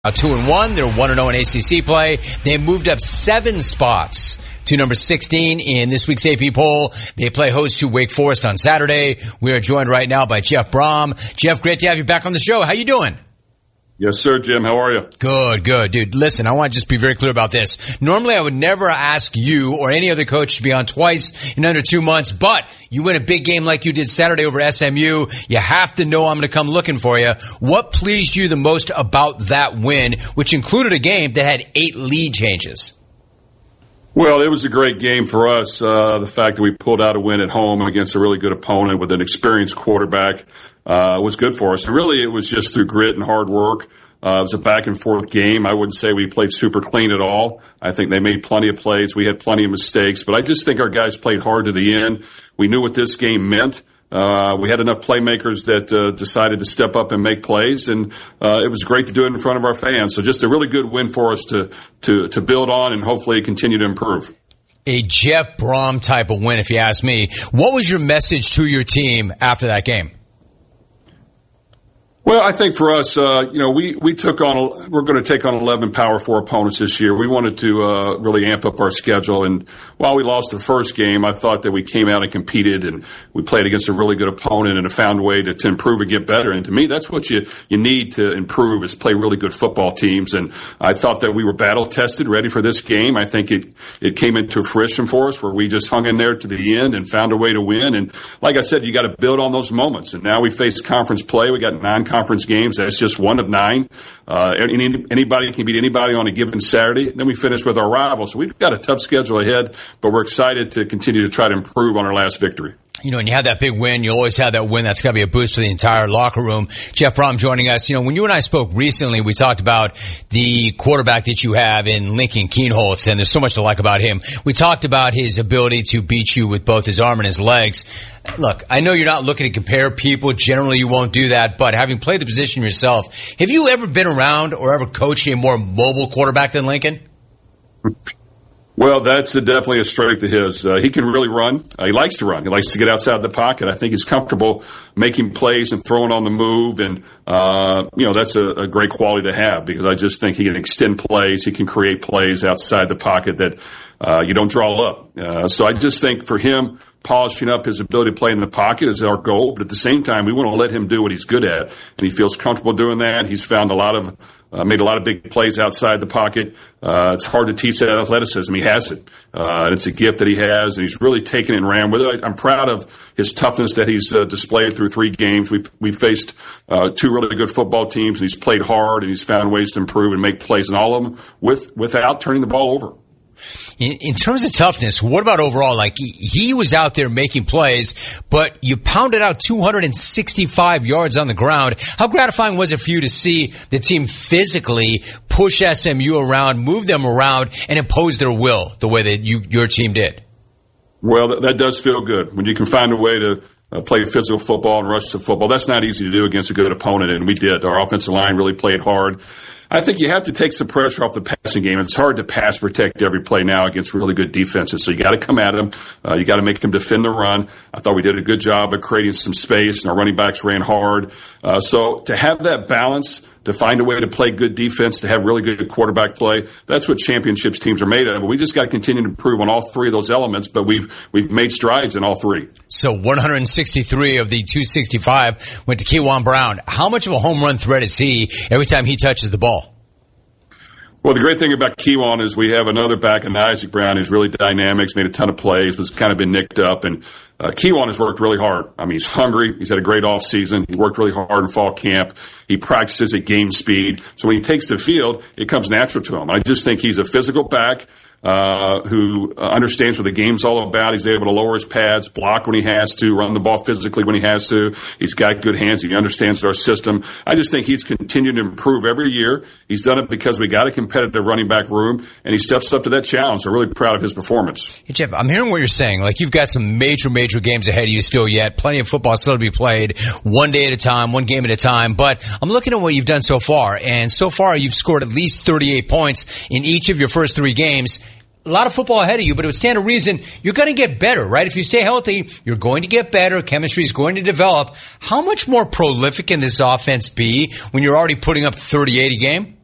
2-1. They're 1-0 in ACC play. They moved up 7 spots to number 16 in this week's AP poll. They play host to Wake Forest on Saturday. We are joined right now by Jeff Brohm. Jeff, great to have you back on the show. How you doing? Yes, sir, Jim. How are you? Good. Dude, listen, I want to just be very clear about this. Normally, I would never ask you or any other coach to be on twice in under 2 months, but you win a big game like you did Saturday over SMU. You have to know I'm going to come looking for you. What pleased you the most about that win, which included a game that had 8 lead changes? Well, it was a great game for us. The fact that we pulled out a win at home against a really good opponent with an experienced quarterback was good for us. And really, it was just through grit and hard work. It was a back-and-forth game. I wouldn't say we played super clean at all. I think they made plenty of plays. We had plenty of mistakes. But I just think our guys played hard to the end. We knew what this game meant. We had enough playmakers that decided to step up and make plays, and it was great to do it in front of our fans. So just a really good win for us to build on and hopefully continue to improve. A Jeff Brohm type of win, if you ask me. What was your message to your team after that game? Well, I think for us, we took on, we're going to take on 11 Power 4 opponents this year. We wanted to really amp up our schedule. And while we lost the first game, I thought that we came out and competed and we played against a really good opponent and found a way to improve and get better. And to me, that's what you need to improve is play really good football teams. And I thought that we were battle tested, ready for this game. I think it came into fruition for us where we just hung in there to the end and found a way to win. And like I said, you got to build on those moments. And now we face conference play. We got 9 conference games. That's just one of 9. Anybody can beat anybody on a given Saturday. Then we finish with our rivals. So we've got a tough schedule ahead, but we're excited to continue to try to improve on our last victory. You know, when you have that big win, you always have that win. That's got to be a boost for the entire locker room. Jeff Brohm joining us. You know, when you and I spoke recently, we talked about the quarterback that you have in Lincoln Kienholz, and there's so much to like about him. We talked about his ability to beat you with both his arm and his legs. Look, I know you're not looking to compare people. Generally, you won't do that. But having played the position yourself, have you ever been around or ever coached a more mobile quarterback than Lincoln? Well, that's definitely a strength of his. He can really run. He likes to run. He likes to get outside the pocket. I think he's comfortable making plays and throwing on the move. And, that's a great quality to have because I just think he can extend plays. He can create plays outside the pocket that you don't draw up. So I just think for him, polishing up his ability to play in the pocket is our goal. But at the same time, we want to let him do what he's good at. And he feels comfortable doing that. He's found made a lot of big plays outside the pocket. It's hard to teach that athleticism. He has it. And it's a gift that he has, and he's really taken it and ran with it. I'm proud of his toughness that he's displayed through 3 games. We faced 2 really good football teams, and he's played hard, and he's found ways to improve and make plays in all of them without turning the ball over. In terms of toughness, what about overall? Like, he was out there making plays, but you pounded out 265 yards on the ground. How gratifying was it for you to see the team physically push SMU around, move them around, and impose their will the way that your team did? Well, that does feel good. When you can find a way to play physical football and rush to football, that's not easy to do against a good opponent, and we did. Our offensive line really played hard. I think you have to take some pressure off the passing game. It's hard to pass protect every play now against really good defenses. So you got to come at them. You got to make them defend the run. I thought we did a good job of creating some space, and our running backs ran hard. So to have that balance, to find a way to play good defense, to have really good quarterback play, that's what championships teams are made of. But we just got to continue to improve on all 3 of those elements, but we've made strides in all 3. So 163 of the 265 went to Kewan Brown. How much of a home run threat is he every time he touches the ball? Well, the great thing about Kewan is we have another back in Isaac Brown who's really dynamic, made a ton of plays, was kind of been nicked up, and Kewan has worked really hard. I mean, he's hungry. He's had a great off season. He worked really hard in fall camp. He practices at game speed. So when he takes the field, it comes natural to him. I just think he's a physical back who understands what the game's all about. He's able to lower his pads, block when he has to, run the ball physically when he has to. He's got good hands. He understands our system. I just think he's continued to improve every year. He's done it because we got a competitive running back room, and he steps up to that challenge. I'm really proud of his performance. Hey, Jeff, I'm hearing what you're saying. Like, you've got some major games ahead of you still yet. Plenty of football still to be played, one day at a time, one game at a time. But I'm looking at what you've done so far, and so far you've scored at least 38 points in each of your first 3 games. A lot of football ahead of you, but it would stand to reason you're going to get better, right? If you stay healthy, you're going to get better. Chemistry is going to develop. How much more prolific can this offense be when you're already putting up 38 a game?